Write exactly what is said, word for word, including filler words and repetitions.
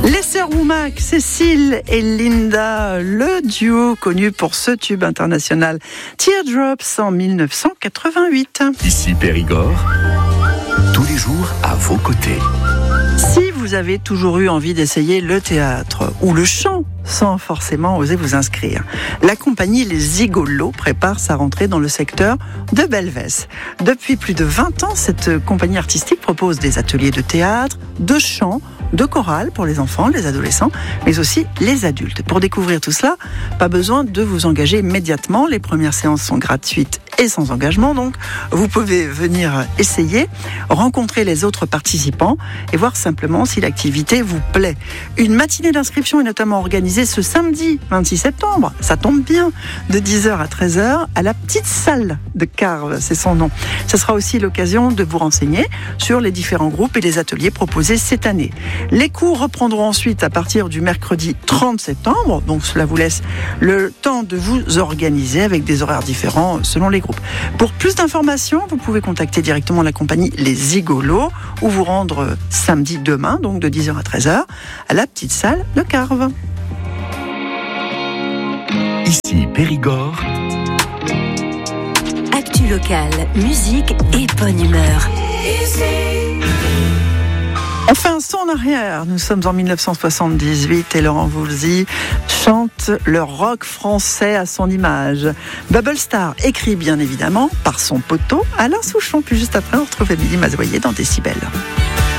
Les sœurs Womack, Cécile et Linda, le duo connu pour ce tube international Teardrops en dix-neuf cent quatre-vingt-huit. Ici Périgord, tous les jours à vos côtés. Si vous avez toujours eu envie d'essayer le théâtre ou le chant sans forcément oser vous inscrire, la compagnie Les Zigolos prépare sa rentrée dans le secteur de Belvès. Depuis plus de vingt ans, cette compagnie artistique propose des ateliers de théâtre, de chant, de chorale pour les enfants, les adolescents, mais aussi les adultes. Pour découvrir tout cela, pas besoin de vous engager immédiatement. Les premières séances sont gratuites et sans engagement, donc vous pouvez venir essayer, rencontrer les autres participants et voir simplement si l'activité vous plaît. Une matinée d'inscription est notamment organisée ce samedi vingt-six septembre, ça tombe bien, de dix heures à treize heures à la petite salle de Carve, c'est son nom. Ce sera aussi l'occasion de vous renseigner sur les différents groupes et les ateliers proposés cette année. Les cours reprendront ensuite à partir du mercredi trente septembre, donc cela vous laisse le temps de vous organiser avec des horaires différents selon les groupes. Pour plus d'informations, vous pouvez contacter directement la compagnie Les Zigolos ou vous rendre samedi demain, donc de dix heures à treize heures, à la petite salle de Carve. Ici Périgord. Actu locale, musique et bonne humeur. On fait un saut en arrière. Nous sommes en dix-neuf cent soixante-dix-huit et Laurent Voulzy chante le rock français à son image. Bubble Star, écrit bien évidemment par son poteau Alain Souchon. Puis juste après, on retrouve Émilie Mazoyer dans Décibel.